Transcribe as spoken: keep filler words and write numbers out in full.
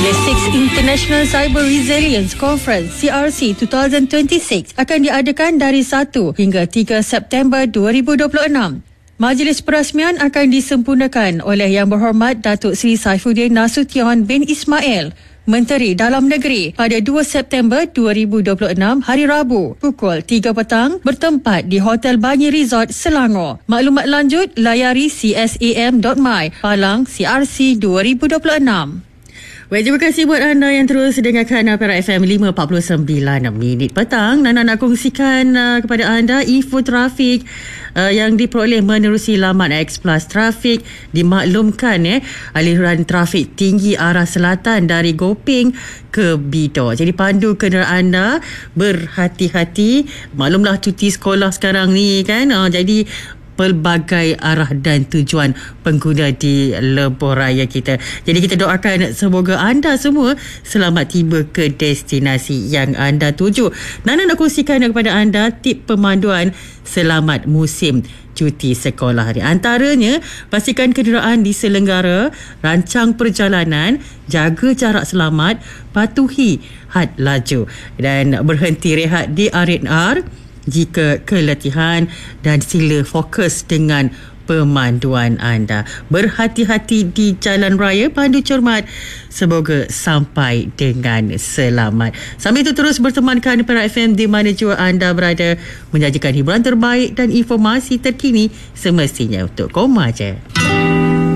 The Sixth International Cyber Resilience Conference C R C dua ribu dua puluh enam akan diadakan dari satu hingga tiga September dua ribu dua puluh enam. Majlis perasmian akan disempurnakan oleh Yang Berhormat Datuk Seri Saifuddin Nasution bin Ismail, Menteri Dalam Negeri, pada dua September dua ribu dua puluh enam hari Rabu pukul tiga petang bertempat di Hotel Bangi Resort, Selangor. Maklumat lanjut layari c s a m dot my Palang C R C dua ribu dua puluh enam. Baik, terima kasih buat anda yang terus dengarkan Perak F M lima empat puluh sembilan minit petang. Nana nak kongsikan uh, kepada anda info trafik uh, yang diperoleh menerusi laman X Plus Trafik. Dimaklumkan eh, aliran trafik tinggi arah selatan dari Gopeng ke Bidor. Jadi pandu kenderaan anda berhati-hati. Maklumlah cuti sekolah sekarang ni kan. Uh, jadi pelbagai arah dan tujuan pengguna di lebuh raya kita. Jadi kita doakan semoga anda semua selamat tiba ke destinasi yang anda tuju. Nana nak kongsikan kepada anda tip pemanduan selamat musim cuti sekolah ni. Antaranya, pastikan kenderaan diselenggara, rancang perjalanan, jaga jarak selamat, patuhi had laju dan berhenti rehat di R and R jika keletihan, dan sila fokus dengan pemanduan anda. Berhati-hati di jalan raya, pandu cermat, semoga sampai dengan selamat. Sambil itu terus bertemankan Perak F M di mana jua anda berada, menyajikan hiburan terbaik dan informasi terkini semestinya untuk koma je.